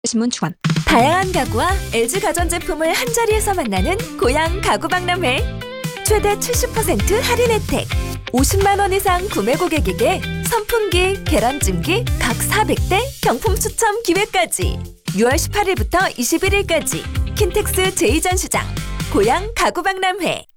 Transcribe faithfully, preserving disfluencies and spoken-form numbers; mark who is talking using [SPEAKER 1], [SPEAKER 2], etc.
[SPEAKER 1] 신문 주간.
[SPEAKER 2] 다양한 가구와 엘지 가전제품을 한자리에서 만나는 고양 가구박람회. 최대 칠십 퍼센트 할인 혜택. 오십만 원 이상 구매 고객에게 선풍기, 계란찜기 각 사백 대 경품 추첨 기회까지. 유월 십팔일부터 이십일일까지 킨텍스 제이 전시장 고양 가구박람회.